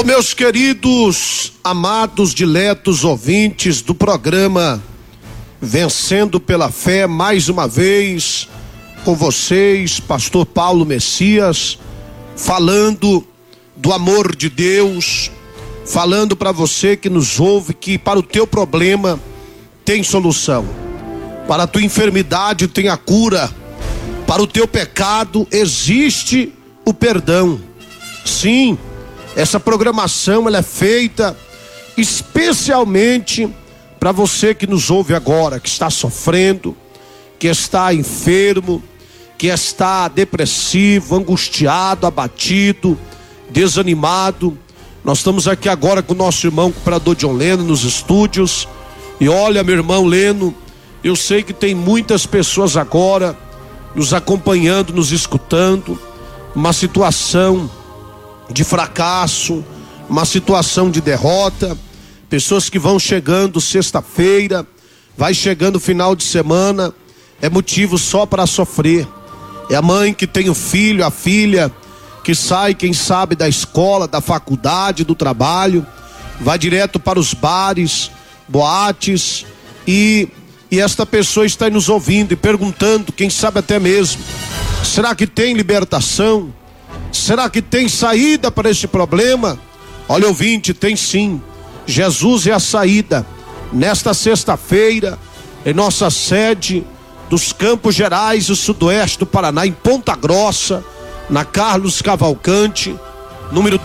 Meus queridos, amados, diletos ouvintes do programa Vencendo pela Fé, mais uma vez com vocês, pastor Paulo Messias, falando do amor de Deus, falando para você que nos ouve que para o teu problema tem solução, para a tua enfermidade tem a cura, para o teu pecado existe o perdão. Sim, essa programação ela é feita especialmente para você que nos ouve agora, que está sofrendo, que está enfermo, que está depressivo, angustiado, abatido, desanimado. Nós estamos aqui agora com o nosso irmão cooperador John Leno nos estúdios. E olha, meu irmão Leno, eu sei que tem muitas pessoas agora nos acompanhando, nos escutando, uma situação de fracasso, uma situação de derrota, pessoas que vão chegando sexta-feira, vai chegando final de semana, é motivo só para sofrer. É a mãe que tem o filho, a filha que sai, quem sabe, da escola, da faculdade, do trabalho, vai direto para os bares, boates, e esta pessoa está nos ouvindo e perguntando, quem sabe até mesmo, será que tem libertação? Será que tem saída para este problema? Olha, ouvinte, tem sim. Jesus é a saída. Nesta sexta-feira, em nossa sede dos Campos Gerais e Sudoeste do Paraná, em Ponta Grossa, na Carlos Cavalcante, número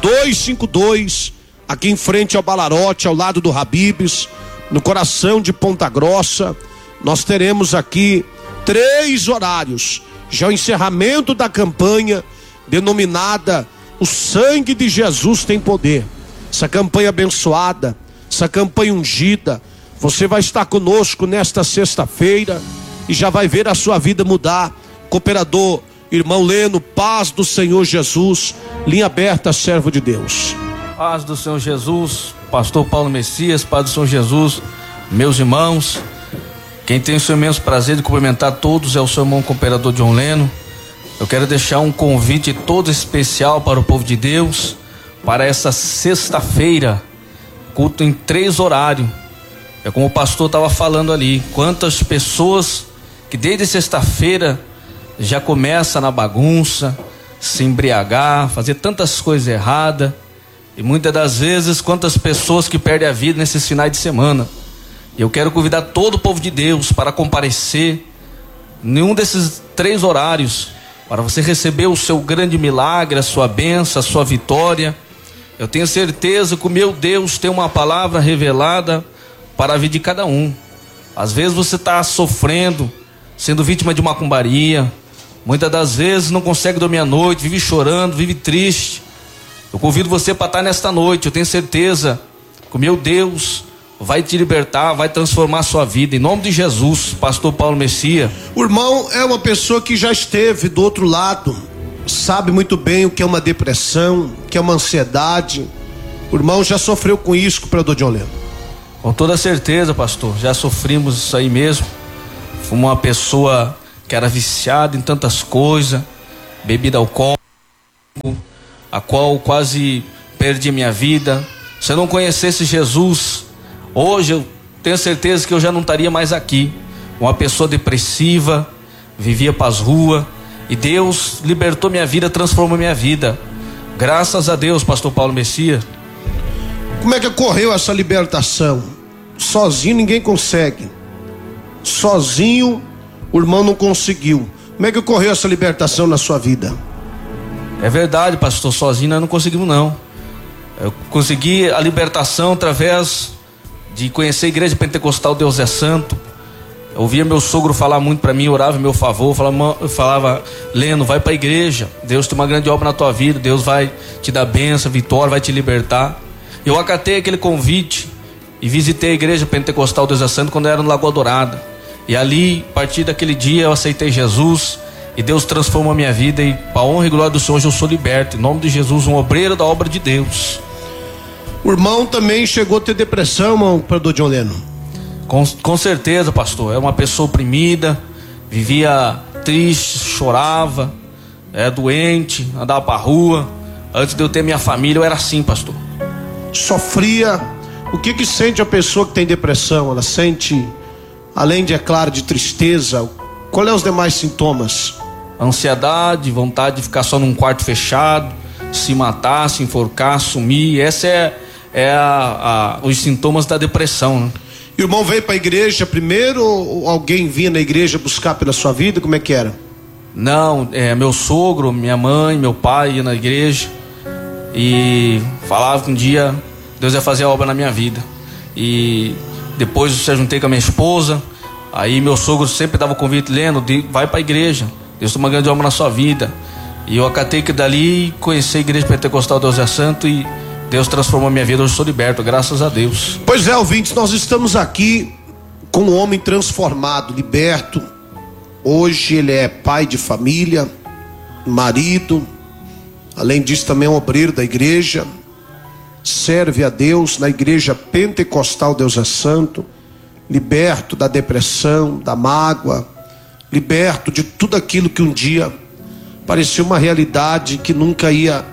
252, aqui em frente ao Balarote, ao lado do Habib's, no coração de Ponta Grossa. Nós teremos aqui 3 horários, já o encerramento da campanha denominada O Sangue de Jesus Tem Poder. Essa campanha abençoada, essa campanha ungida, você vai estar conosco nesta sexta-feira e já vai ver a sua vida mudar. Cooperador, irmão Leno, paz do Senhor Jesus, linha aberta, servo de Deus. Paz do Senhor Jesus, pastor Paulo Messias, paz do Senhor Jesus, meus irmãos. Quem tem o seu imenso prazer de cumprimentar todos é o seu irmão cooperador John Leno. Eu quero deixar um convite todo especial para o povo de Deus, para essa sexta-feira, culto em 3 horários. É como o pastor estava falando ali, quantas pessoas que desde sexta-feira já começa na bagunça, se embriagar, fazer tantas coisas erradas, e muitas das vezes quantas pessoas que perdem a vida nesses finais de semana. E eu quero convidar todo o povo de Deus para comparecer em um desses 3 horários, para você receber o seu grande milagre, a sua bênção, a sua vitória. Eu tenho certeza que o meu Deus tem uma palavra revelada para a vida de cada um. Às vezes você está sofrendo, sendo vítima de macumbaria, muitas das vezes não consegue dormir à noite, vive chorando, vive triste. Eu convido você para estar nesta noite. Eu tenho certeza que o meu Deus vai te libertar, vai transformar a sua vida, em nome de Jesus. Pastor Paulo Messias. O irmão é uma pessoa que já esteve do outro lado, sabe muito bem o que é uma depressão, o que é uma ansiedade. O irmão já sofreu com isso, cooperador John Leno. Com toda certeza, pastor, já sofrimos isso aí mesmo. Fui uma pessoa que era viciada em tantas coisas, bebida alcoólica, a qual quase perdi minha vida. Se eu não conhecesse Jesus, hoje eu tenho certeza que eu já não estaria mais aqui. Uma pessoa depressiva, vivia para as ruas, e Deus libertou minha vida, transformou minha vida. Graças a Deus, pastor Paulo Messias. Como é que ocorreu essa libertação? Sozinho ninguém consegue. Sozinho o irmão não conseguiu. Como é que ocorreu essa libertação na sua vida? É verdade, pastor, sozinho nós não conseguimos não. Eu consegui a libertação através de conhecer a igreja pentecostal Deus é Santo. Eu ouvia meu sogro falar muito para mim, orava em meu favor, falava, Leno, vai para a igreja, Deus tem uma grande obra na tua vida, Deus vai te dar bênção, vitória, vai te libertar. Eu acatei aquele convite e visitei a igreja pentecostal Deus é Santo quando eu era no Lagoa Dourada. E ali, a partir daquele dia, eu aceitei Jesus e Deus transformou a minha vida, e para a honra e glória do Senhor, hoje eu sou liberto, em nome de Jesus, um obreiro da obra de Deus. O irmão também chegou a ter depressão, irmão, cooperador John Leno? Com certeza, pastor. É uma pessoa oprimida, vivia triste, chorava, doente, andava pra rua. Antes de eu ter minha família, eu era assim, pastor. sofria. O que sente a pessoa que tem depressão? Ela sente, além de, é claro, de tristeza, qual é os demais sintomas? Ansiedade, vontade de ficar só num quarto fechado, se matar, se enforcar, sumir. Essa é os sintomas da depressão, né? E o irmão veio para a igreja primeiro, ou alguém vinha na igreja buscar pela sua vida? Como é que era? Não, meu sogro, minha mãe, meu pai ia na igreja e falava que um dia Deus ia fazer a obra na minha vida. E depois eu juntei com a minha esposa. Aí meu sogro sempre dava o convite: Leno, vai para a igreja, Deus tem uma grande obra na sua vida. E eu acatei que dali conheci a igreja pentecostal Deus é Santo e Deus transformou a minha vida. Hoje sou liberto, graças a Deus. Pois é, ouvintes, nós estamos aqui com um homem transformado, liberto. Hoje ele é pai de família, marido, além disso também é um obreiro da igreja, serve a Deus na igreja pentecostal Deus é Santo, liberto da depressão, da mágoa, liberto de tudo aquilo que um dia parecia uma realidade que nunca ia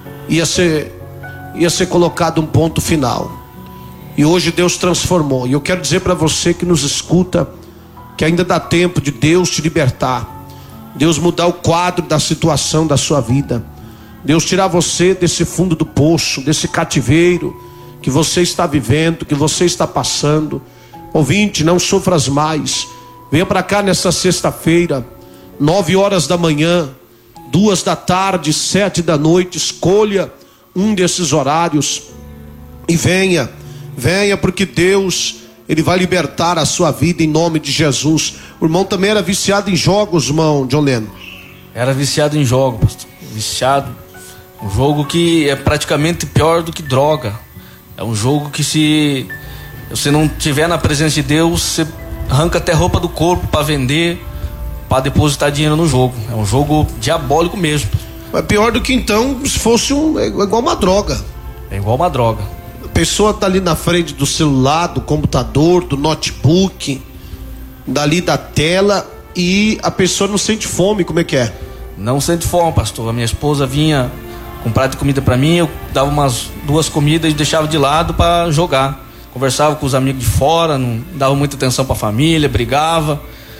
ser colocado um ponto final. E hoje Deus transformou. E eu quero dizer para você que nos escuta, que ainda dá tempo de Deus te libertar, Deus mudar o quadro da situação da sua vida, Deus tirar você desse fundo do poço, desse cativeiro que você está vivendo, que você está passando. Ouvinte, não sofras mais. Venha para cá nessa sexta-feira, 9 horas da manhã, 2 da tarde, 7 da noite. Escolha um desses horários e venha porque Deus, Ele vai libertar a sua vida em nome de Jesus. O irmão também era viciado em jogos, irmão John Leno. Era viciado em jogos, pastor. Viciado. Um jogo que é praticamente pior do que droga. É um jogo que, se você não tiver na presença de Deus, você arranca até roupa do corpo para vender, para depositar dinheiro no jogo. É um jogo diabólico mesmo. É pior do que então se fosse igual uma droga. É igual uma droga. A pessoa está ali na frente do celular, do computador, do notebook, dali da tela, e a pessoa não sente fome. Como é que é? Não sente fome, pastor. A minha esposa vinha com um prato de comida para mim, eu dava umas 2 comidas e deixava de lado para jogar. Conversava com os amigos de fora, não dava muita atenção para a família, brigava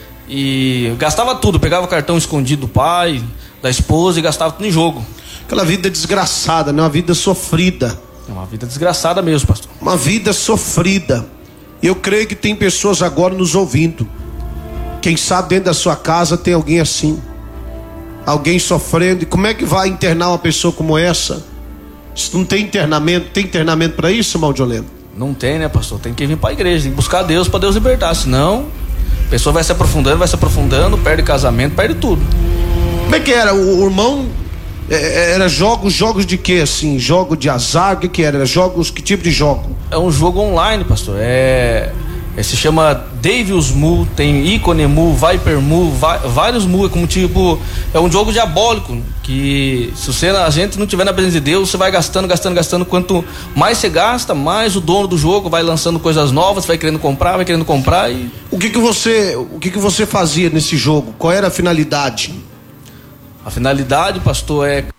e gastava tudo. Pegava o cartão escondido do pai, da esposa, e gastava tudo em jogo. Aquela vida desgraçada, né? Uma vida sofrida. É uma vida desgraçada mesmo, pastor. Uma vida sofrida. Eu creio que tem pessoas agora nos ouvindo. Quem sabe dentro da sua casa tem alguém assim, alguém sofrendo. E como é que vai internar uma pessoa como essa? Se não tem internamento, tem internamento para isso, irmão Joleno? Não tem, né, pastor? Tem que vir para a igreja, tem que buscar Deus para Deus libertar. Senão a pessoa vai se aprofundando, perde casamento, perde tudo. Como é que era? O irmão era jogos de quê, assim? Jogo de azar? O que era? Era jogos, que tipo de jogo? É um jogo online, pastor. Se chama Devil's Mu, tem Icone Mu, Viper Mu, vários Mu. É como tipo, é um jogo diabólico que, se a gente não tiver na presença de Deus, você vai gastando. Quanto mais você gasta, mais o dono do jogo vai lançando coisas novas, vai querendo comprar e... O que você fazia nesse jogo? Qual era a finalidade? A finalidade, pastor, é